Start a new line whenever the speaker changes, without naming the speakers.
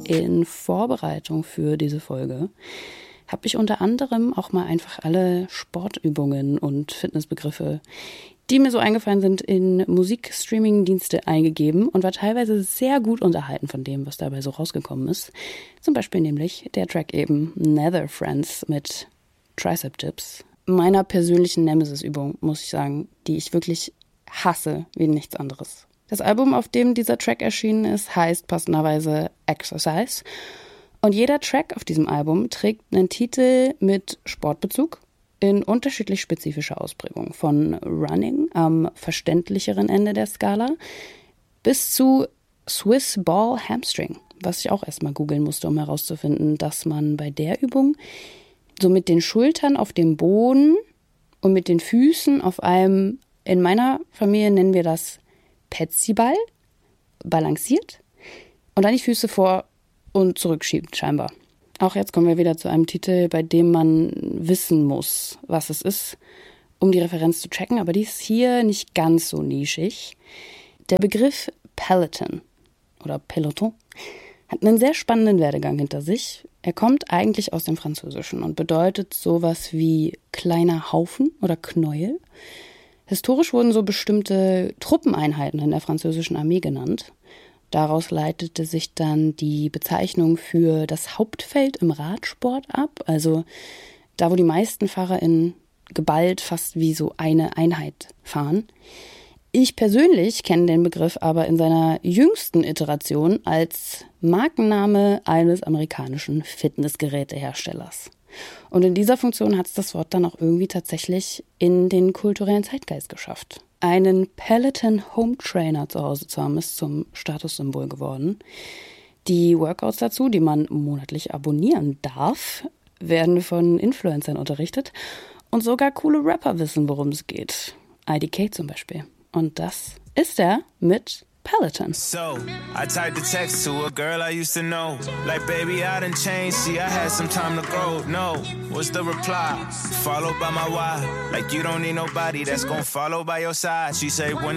in Vorbereitung für diese Folge habe ich unter anderem auch mal einfach alle Sportübungen und Fitnessbegriffe, die mir so eingefallen sind, in Musikstreaming-Dienste eingegeben und war teilweise sehr gut unterhalten von dem, was dabei so rausgekommen ist. Zum Beispiel nämlich der Track eben Nether Friends mit Tricep Dips. Meiner persönlichen Nemesis-Übung, muss ich sagen, die ich wirklich hasse wie nichts anderes. Das Album, auf dem dieser Track erschienen ist, heißt passenderweise Exercise. Und jeder Track auf diesem Album trägt einen Titel mit Sportbezug in unterschiedlich spezifischer Ausprägung. Von Running am verständlicheren Ende der Skala bis zu Swiss Ball Hamstring, was ich auch erstmal googeln musste, um herauszufinden, dass man bei der Übung so mit den Schultern auf dem Boden und mit den Füßen auf einem, in meiner Familie nennen wir das Petsyball, balanciert und dann die Füße vor und zurückschiebt scheinbar. Auch jetzt kommen wir wieder zu einem Titel, bei dem man wissen muss, was es ist, um die Referenz zu checken, aber die ist hier nicht ganz so nischig. Der Begriff Peloton oder Peloton hat einen sehr spannenden Werdegang hinter sich. Er kommt eigentlich aus dem Französischen und bedeutet sowas wie kleiner Haufen oder Knäuel. Historisch wurden so bestimmte Truppeneinheiten in der französischen Armee genannt. Daraus leitete sich dann die Bezeichnung für das Hauptfeld im Radsport ab, also da, wo die meisten FahrerInnen geballt fast wie so eine Einheit fahren. Ich persönlich kenne den Begriff aber in seiner jüngsten Iteration als Markenname eines amerikanischen Fitnessgeräteherstellers. Und in dieser Funktion hat es das Wort dann auch irgendwie tatsächlich in den kulturellen Zeitgeist geschafft. Einen Peloton Home Trainer zu Hause zu haben, ist zum Statussymbol geworden. Die Workouts dazu, die man monatlich abonnieren darf, werden von Influencern unterrichtet. Und sogar coole Rapper wissen, worum es geht. IDK zum Beispiel. Und das ist er mit Peloton.
So, I typed a text to a girl I used to know. Like, baby, I done changed. See, I had some time to grow. No, what's the reply? Followed by my why. Like, you don't need nobody that's gonna follow by your side. She say, when